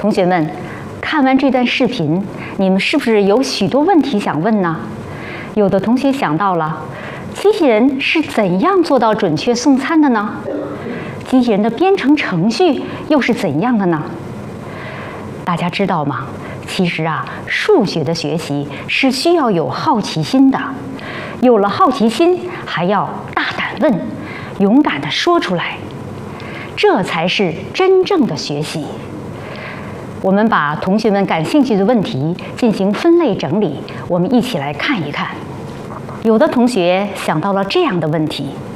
同学们，看完这段视频，你们是不是有许多问题想问呢？有的同学想到了，机器人是怎样做到准确送餐的呢？机器人的编程程序又是怎样的呢？大家知道吗？其实数学的学习是需要有好奇心的，有了好奇心，还要大胆问，勇敢地说出来，这才是真正的学习。我们把同学们感兴趣的问题进行分类整理，我们一起来看一看。有的同学想到了这样的问题：